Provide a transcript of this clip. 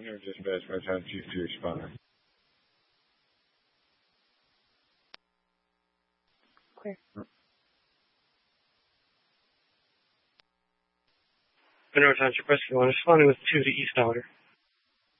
Whenever dispatch by time chief to respond. Clear. Monroe Township Rescue 1 responding with 2 to East Outer.